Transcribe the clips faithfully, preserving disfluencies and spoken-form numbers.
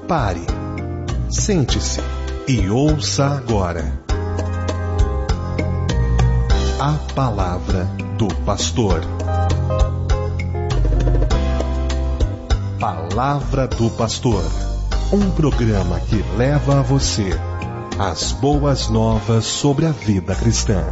Pare, sente-se e ouça agora a Palavra do Pastor. Palavra do Pastor, um programa que leva a você as boas novas sobre a vida cristã.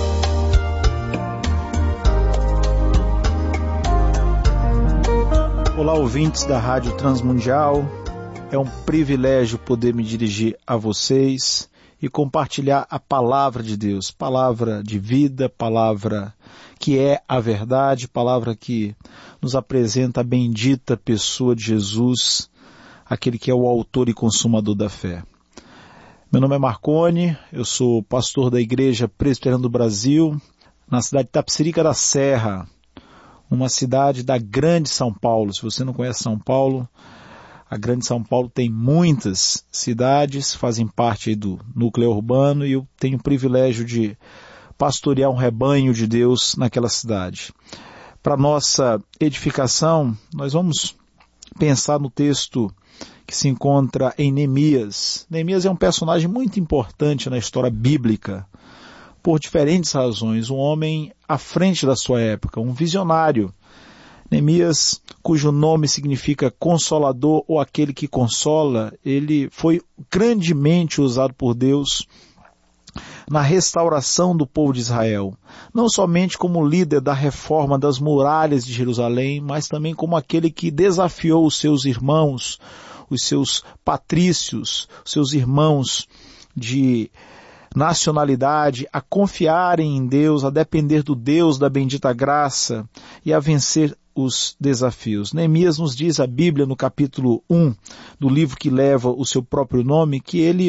Olá, ouvintes da Rádio Transmundial. É um privilégio poder me dirigir a vocês e compartilhar a palavra de Deus, palavra de vida, palavra que é a verdade, palavra que nos apresenta a bendita pessoa de Jesus, aquele que é o autor e consumador da fé. Meu nome é Marconi, eu sou pastor da Igreja Presbiteriana do Brasil, na cidade de Itapecerica da Serra, uma cidade da Grande São Paulo. Se você não conhece São Paulo, a Grande São Paulo tem muitas cidades, fazem parte aí do núcleo urbano, e eu tenho o privilégio de pastorear um rebanho de Deus naquela cidade. Para nossa edificação, nós vamos pensar no texto que se encontra em Neemias. Neemias é um personagem muito importante na história bíblica, por diferentes razões. Um homem à frente da sua época, um visionário. Neemias, cujo nome significa consolador ou aquele que consola, ele foi grandemente usado por Deus na restauração do povo de Israel, não somente como líder da reforma das muralhas de Jerusalém, mas também como aquele que desafiou os seus irmãos, os seus patrícios, os seus irmãos de nacionalidade, a confiarem em Deus, a depender do Deus da bendita graça e a vencer os desafios. Neemias nos diz a Bíblia no capítulo um do livro que leva o seu próprio nome, que ele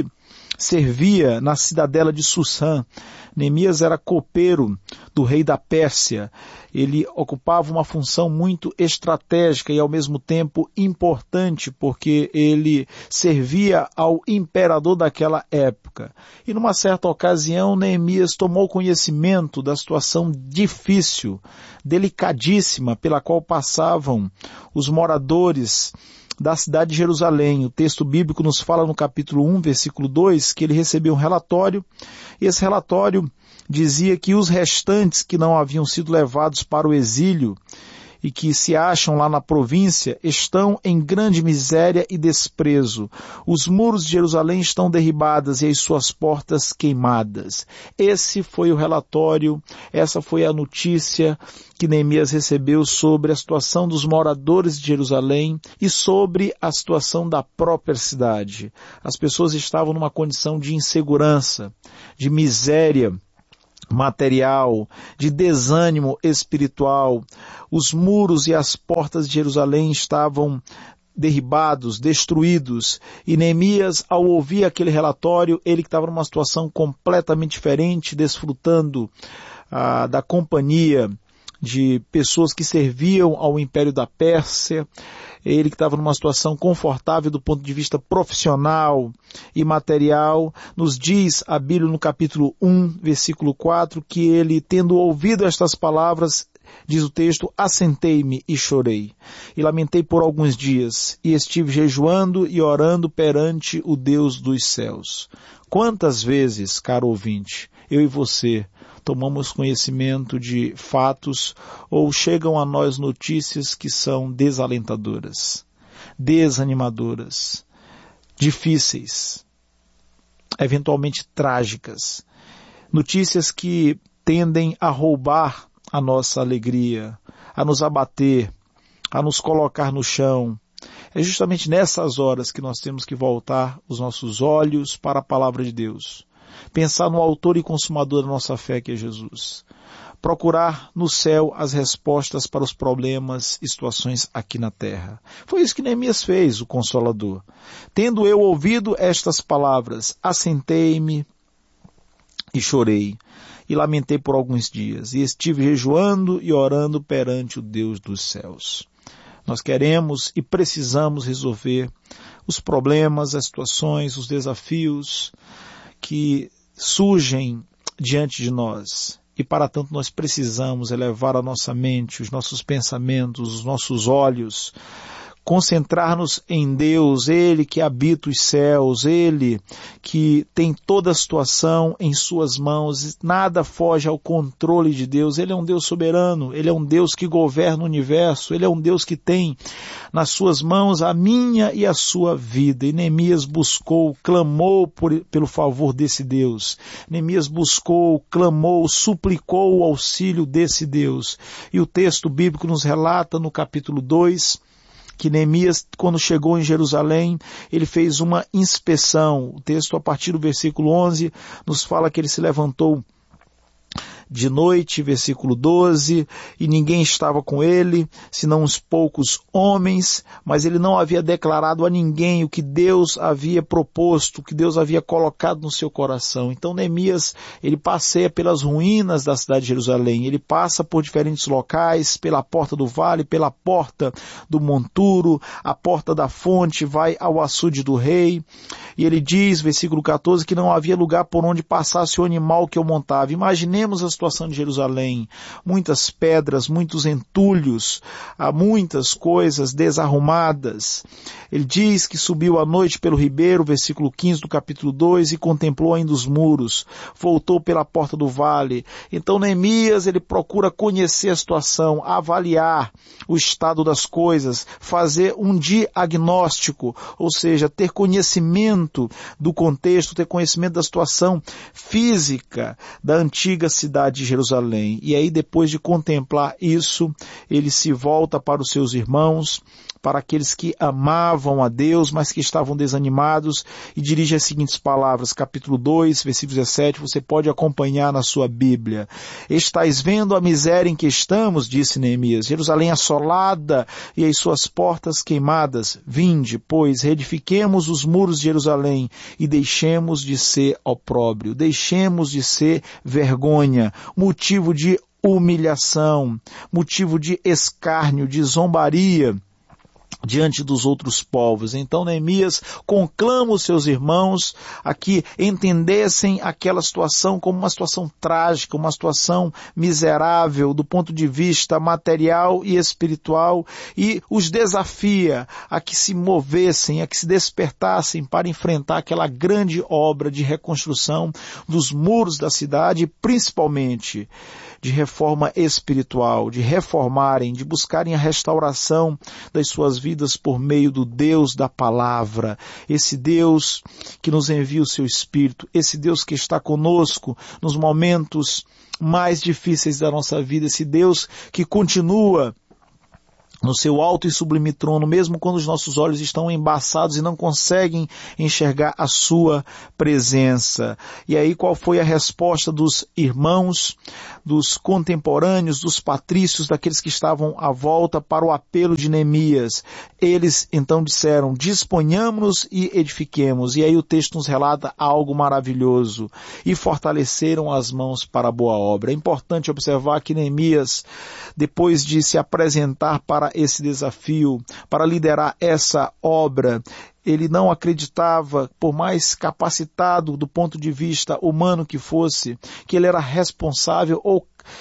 servia na cidadela de Susã. Neemias era copeiro do rei da Pérsia. Ele ocupava uma função muito estratégica e ao mesmo tempo importante, porque ele servia ao imperador daquela época. E numa certa ocasião, Neemias tomou conhecimento da situação difícil, delicadíssima, pela qual passavam os moradores da cidade de Jerusalém. O texto bíblico nos fala no capítulo um, versículo dois, que ele recebeu um relatório, e esse relatório dizia que os restantes que não haviam sido levados para o exílio e que se acham lá na província estão em grande miséria e desprezo. Os muros de Jerusalém estão derribados e as suas portas queimadas. Esse foi o relatório, essa foi a notícia que Neemias recebeu sobre a situação dos moradores de Jerusalém e sobre a situação da própria cidade. As pessoas estavam numa condição de insegurança, de miséria material, de desânimo espiritual. Os muros e as portas de Jerusalém estavam derribados, destruídos, e Neemias, ao ouvir aquele relatório, ele que estava numa situação completamente diferente, desfrutando ah, da companhia de pessoas que serviam ao Império da Pérsia, ele que estava numa situação confortável do ponto de vista profissional e material, nos diz a Bíblia no capítulo um, versículo quatro, que ele, tendo ouvido estas palavras, diz o texto, assentei-me e chorei, e lamentei por alguns dias, e estive jejuando e orando perante o Deus dos céus. Quantas vezes, caro ouvinte, eu e você tomamos conhecimento de fatos ou chegam a nós notícias que são desalentadoras, desanimadoras, difíceis, eventualmente trágicas, notícias que tendem a roubar a nossa alegria, a nos abater, a nos colocar no chão. É justamente nessas horas que nós temos que voltar os nossos olhos para a palavra de Deus. Pensar no autor e consumador da nossa fé, que é Jesus. Procurar no céu as respostas para os problemas e situações aqui na terra. Foi isso que Neemias fez, o Consolador. Tendo eu ouvido estas palavras, assentei-me e chorei, e lamentei por alguns dias, e estive jejuando e orando perante o Deus dos céus. Nós queremos e precisamos resolver os problemas, as situações, os desafios que surgem diante de nós. E para tanto nós precisamos elevar a nossa mente, os nossos pensamentos, os nossos olhos concentrar-nos em Deus, Ele que habita os céus, Ele que tem toda a situação em suas mãos, nada foge ao controle de Deus. Ele é um Deus soberano, Ele é um Deus que governa o universo, Ele é um Deus que tem nas suas mãos a minha e a sua vida. E Neemias buscou, clamou por, pelo favor desse Deus. Neemias buscou, clamou, suplicou o auxílio desse Deus. E o texto bíblico nos relata no capítulo dois, que Neemias, quando chegou em Jerusalém, ele fez uma inspeção. O texto, a partir do versículo onze, nos fala que ele se levantou de noite, versículo doze, e ninguém estava com ele, senão uns poucos homens, mas ele não havia declarado a ninguém o que Deus havia proposto, o que Deus havia colocado no seu coração. Então Neemias, ele passeia pelas ruínas da cidade de Jerusalém, ele passa por diferentes locais, pela porta do vale, pela porta do monturo, a porta da fonte, vai ao açude do rei, e ele diz, versículo catorze, que não havia lugar por onde passasse o animal que eu montava. Imaginemos a situação de Jerusalém, muitas pedras, muitos entulhos, há muitas coisas desarrumadas. Ele diz que subiu à noite pelo ribeiro, versículo quinze do capítulo dois, e contemplou ainda os muros, voltou pela porta do vale. Então Neemias, ele procura conhecer a situação, avaliar o estado das coisas, fazer um diagnóstico, ou seja, ter conhecimento do contexto, ter conhecimento da situação física da antiga cidade de Jerusalém. E aí, depois de contemplar isso, ele se volta para os seus irmãos, para aqueles que amavam a Deus, mas que estavam desanimados, e dirige as seguintes palavras, capítulo dois, versículo dezessete, você pode acompanhar na sua Bíblia. Estais vendo a miséria em que estamos, disse Neemias, Jerusalém assolada e as suas portas queimadas. Vinde, pois, reedifiquemos os muros de Jerusalém e deixemos de ser opróbrio, deixemos de ser vergonha, motivo de humilhação, motivo de escárnio, de zombaria diante dos outros povos. Então Neemias conclama os seus irmãos a que entendessem aquela situação como uma situação trágica, uma situação miserável do ponto de vista material e espiritual, e os desafia a que se movessem, a que se despertassem para enfrentar aquela grande obra de reconstrução dos muros da cidade, principalmente de reforma espiritual, de reformarem, de buscarem a restauração das suas vidas por meio do Deus da palavra, esse Deus que nos envia o seu Espírito, esse Deus que está conosco nos momentos mais difíceis da nossa vida, esse Deus que continua no seu alto e sublime trono, mesmo quando os nossos olhos estão embaçados e não conseguem enxergar a sua presença. E aí qual foi a resposta dos irmãos, dos contemporâneos, dos patrícios, daqueles que estavam à volta para o apelo de Neemias? Eles então disseram, disponhamos-nos e edifiquemos. E aí o texto nos relata algo maravilhoso. E fortaleceram as mãos para a boa obra. É importante observar que Neemias, depois de se apresentar para esse desafio, para liderar essa obra, ele não acreditava, por mais capacitado do ponto de vista humano que fosse, que ele era responsável ou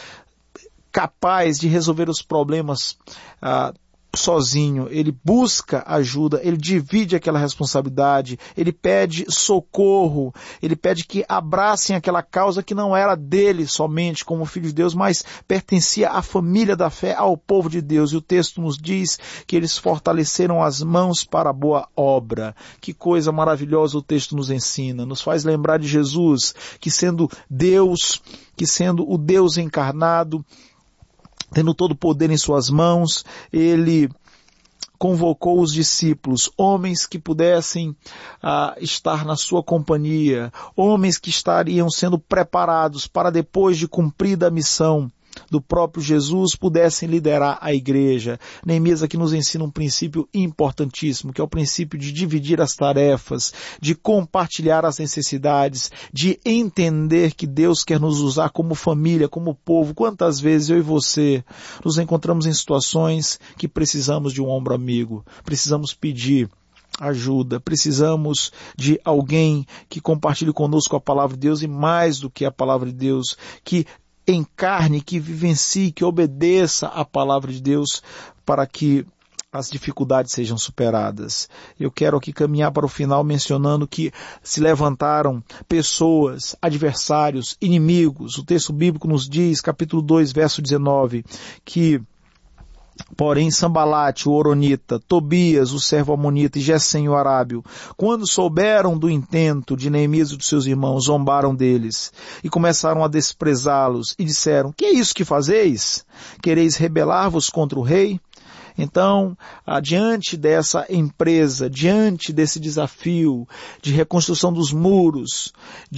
capaz de resolver os problemas ah, sozinho. Ele busca ajuda, ele divide aquela responsabilidade, ele pede socorro, ele pede que abracem aquela causa que não era dele somente como filho de Deus, mas pertencia à família da fé, ao povo de Deus. E o texto nos diz que eles fortaleceram as mãos para a boa obra. Que coisa maravilhosa o texto nos ensina, nos faz lembrar de Jesus, que sendo Deus, que sendo o Deus encarnado, tendo todo o poder em suas mãos, ele convocou os discípulos, homens que pudessem ah, estar na sua companhia, homens que estariam sendo preparados para, depois de cumprida a missão do próprio Jesus, pudessem liderar a igreja. Neemias aqui nos ensina um princípio importantíssimo, que é o princípio de dividir as tarefas, de compartilhar as necessidades, de entender que Deus quer nos usar como família, como povo. Quantas vezes eu e você nos encontramos em situações que precisamos de um ombro amigo, precisamos pedir ajuda, precisamos de alguém que compartilhe conosco a palavra de Deus, e mais do que a palavra de Deus, que encarne, que vivencie, que obedeça a palavra de Deus, para que as dificuldades sejam superadas. Eu quero aqui caminhar para o final mencionando que se levantaram pessoas, adversários, inimigos. O texto bíblico nos diz, capítulo dois, verso dezenove, que porém Sambalate, o Horonita, Tobias, o servo Amonita e Gesem, o Arábio, quando souberam do intento de Neemias e dos seus irmãos, zombaram deles e começaram a desprezá-los e disseram: que é isso que fazeis? Quereis rebelar-vos contra o rei? Então, diante dessa empresa, diante desse desafio de reconstrução dos muros,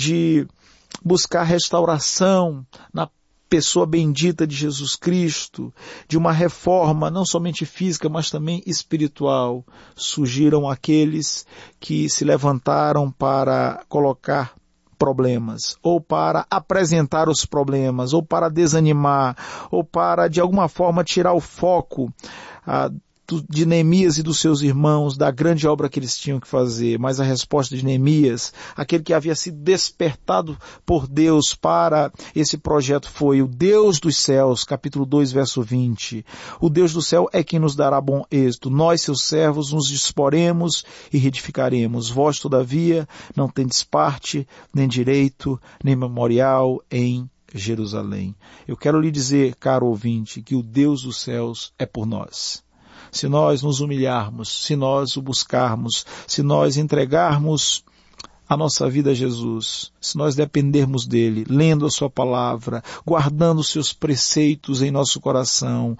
de buscar restauração na pessoa bendita de Jesus Cristo, de uma reforma não somente física, mas também espiritual, surgiram aqueles que se levantaram para colocar problemas, ou para apresentar os problemas, ou para desanimar, ou para, de alguma forma, tirar o foco ah, de Neemias e dos seus irmãos, da grande obra que eles tinham que fazer. Mas a resposta de Neemias, aquele que havia sido despertado por Deus para esse projeto, foi: o Deus dos céus, capítulo dois, verso vinte. O Deus do céu é quem nos dará bom êxito. Nós, seus servos, nos disporemos e reedificaremos. Vós, todavia, não tendes parte, nem direito, nem memorial em Jerusalém. Eu quero lhe dizer, caro ouvinte, que o Deus dos céus é por nós. Se nós nos humilharmos, se nós o buscarmos, se nós entregarmos a nossa vida a Jesus, se nós dependermos dele, lendo a sua palavra, guardando os seus preceitos em nosso coração,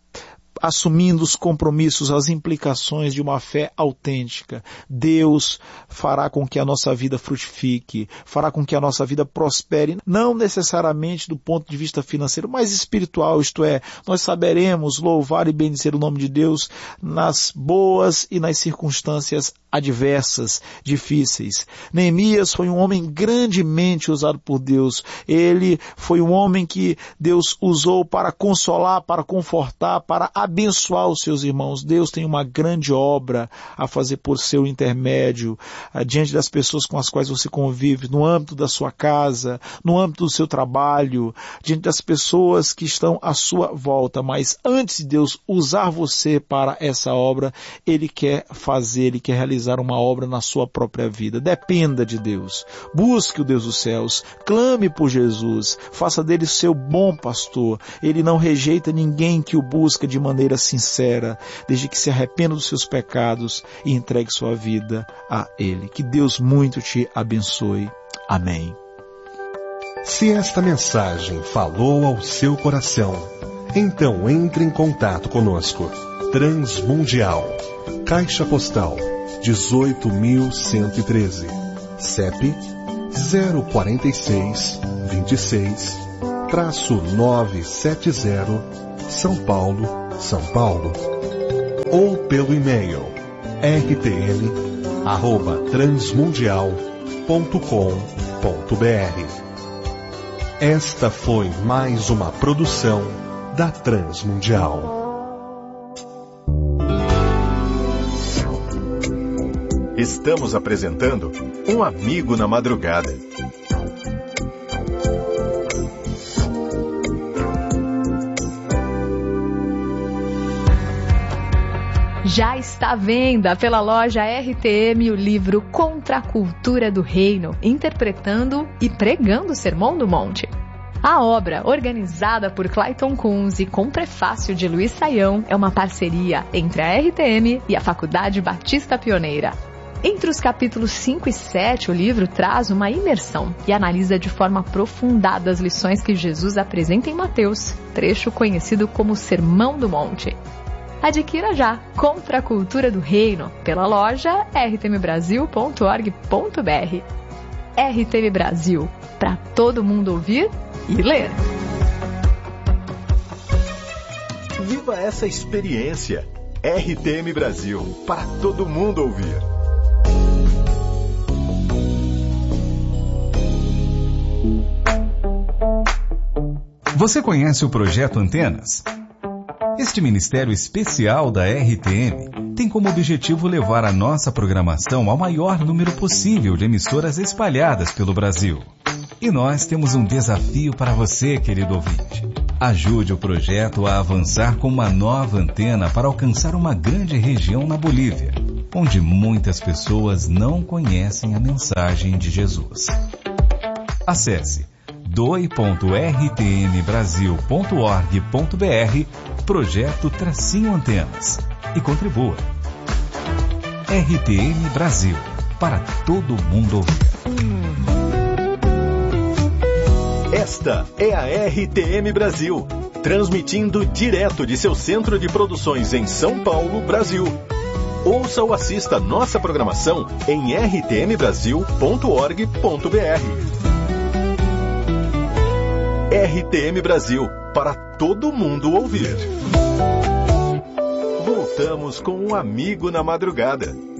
assumindo os compromissos, as implicações de uma fé autêntica, Deus fará com que a nossa vida frutifique, fará com que a nossa vida prospere, não necessariamente do ponto de vista financeiro, mas espiritual, isto é, nós saberemos louvar e bendizer o nome de Deus nas boas e nas circunstâncias adversas, difíceis. Neemias foi um homem grandemente usado por Deus. Ele foi um homem que Deus usou para consolar, para confortar, para abençoar os seus irmãos. Deus tem uma grande obra a fazer por seu intermédio, diante das pessoas com as quais você convive, no âmbito da sua casa, no âmbito do seu trabalho, diante das pessoas que estão à sua volta. Mas antes de Deus usar você para essa obra, Ele quer fazer, Ele quer realizar uma obra na sua própria vida. Dependa de Deus. Busque o Deus dos céus. Clame por Jesus. Faça dele seu bom pastor. Ele não rejeita ninguém que o busca de maneira sincera, desde que se arrependa dos seus pecados e entregue sua vida a Ele. Que Deus muito te abençoe. Amém. Se esta mensagem falou ao seu coração, então entre em contato conosco. Transmundial. Caixa Postal dezoito mil cento e treze, C E P zero quatro seis, vinte e seis, novecentos e setenta, São Paulo, São Paulo. Ou pelo e-mail r t l arroba transmundial ponto com ponto b r. Esta foi mais uma produção da Transmundial. Estamos apresentando Um Amigo na Madrugada. Já está à venda pela loja R T M o livro Contra a Cultura do Reino, interpretando e pregando o Sermão do Monte. A obra, organizada por Clayton Kunz e com prefácio de Luiz Saião, é uma parceria entre a R T M e a Faculdade Batista Pioneira. Entre os capítulos cinco e sete, o livro traz uma imersão e analisa de forma aprofundada as lições que Jesus apresenta em Mateus, trecho conhecido como Sermão do Monte. Adquira já Contra a Cultura do Reino pela loja r t m brasil ponto org ponto b r. R T M Brasil, para todo mundo ouvir e ler. Viva essa experiência. R T M Brasil, para todo mundo ouvir. Você conhece o Projeto Antenas? Este ministério especial da R T M tem como objetivo levar a nossa programação ao maior número possível de emissoras espalhadas pelo Brasil. E nós temos um desafio para você, querido ouvinte. Ajude o projeto a avançar com uma nova antena para alcançar uma grande região na Bolívia, onde muitas pessoas não conhecem a mensagem de Jesus. Acesse doe ponto r t m brasil ponto org ponto b r Projeto Tracinho Antenas e contribua. R T M Brasil, para todo mundo ouvir. Esta é a R T M Brasil, transmitindo direto de seu centro de produções em São Paulo, Brasil. Ouça ou assista nossa programação em r t m brasil ponto org ponto b r. R T M Brasil, para todo mundo ouvir. Voltamos com um amigo na madrugada.